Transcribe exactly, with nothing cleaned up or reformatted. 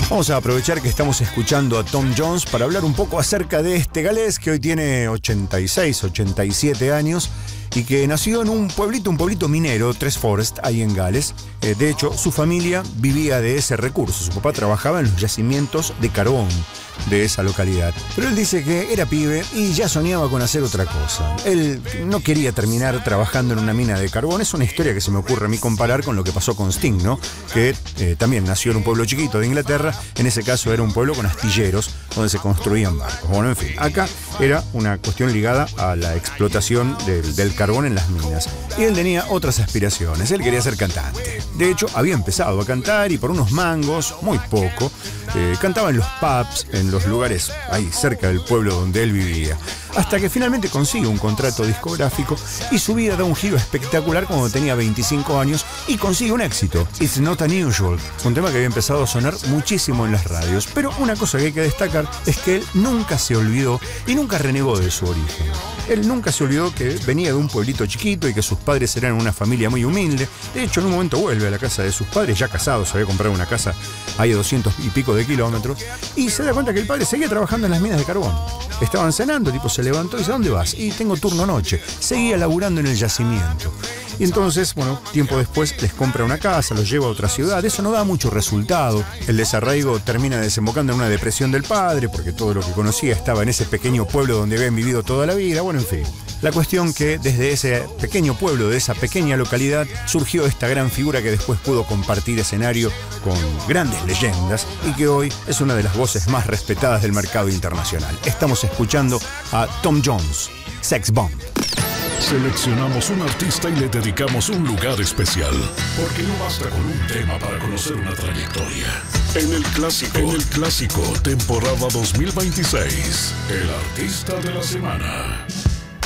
Vamos a aprovechar que estamos escuchando a Tom Jones para hablar un poco acerca de este galés que hoy tiene ochenta y seis, ochenta y siete años y que nació en un pueblito, un pueblito minero, Tres Forest, ahí en Gales. Eh, de hecho, su familia vivía de ese recurso. Su papá trabajaba en los yacimientos de carbón de esa localidad. Pero él dice que era pibe y ya soñaba con hacer otra cosa. Él no quería terminar trabajando en una mina de carbón. Es una historia que se me ocurre a mí comparar con lo que pasó con Sting, ¿no? Que eh, también nació en un pueblo chiquito de Inglaterra. En ese caso era un pueblo con astilleros donde se construían barcos. Bueno, en fin, acá era una cuestión ligada a la explotación del, del carbón en las minas. Y él tenía otras aspiraciones. Él quería ser cantante. De hecho, había empezado a cantar y por unos mangos, muy poco, eh, cantaba en los pubs, en los lugares ahí cerca del pueblo donde él vivía. Hasta que finalmente consigue un contrato discográfico y su vida da un giro espectacular cuando tenía veinticinco años y consigue un éxito. It's Not Unusual, un tema que había empezado a sonar muchísimo en las radios. Pero una cosa que hay que destacar es que él nunca se olvidó y nunca renegó de su origen. Él nunca se olvidó que venía de un pueblito chiquito y que sus padres eran una familia muy humilde. De hecho, en un momento vuelve a la casa de sus padres, ya casados, había comprado una casa ahí a doscientos y pico de kilómetros, y se da cuenta que el padre seguía trabajando en las minas de carbón. Estaban cenando, el tipo se levantó y dice, ¿a dónde vas? Y tengo turno noche. Seguía laburando en el yacimiento. Y entonces, bueno, tiempo después les compra una casa, los lleva a otra ciudad. Eso no da mucho resultado. El desarraigo termina desembocando en una depresión del padre, porque todo lo que conocía estaba en ese pequeño pueblo donde habían vivido toda la vida. Bueno, en fin. La cuestión que desde ese pequeño pueblo, de esa pequeña localidad, surgió esta gran figura que después pudo compartir escenario con grandes leyendas y que hoy es una de las voces más respetadas del mercado internacional. Estamos escuchando a Tom Jones, Sex Bomb. Seleccionamos un artista y le dedicamos un lugar especial, porque no basta con un tema para conocer una trayectoria. En el clásico, en el clásico, temporada dos mil veintiséis, el artista de la semana.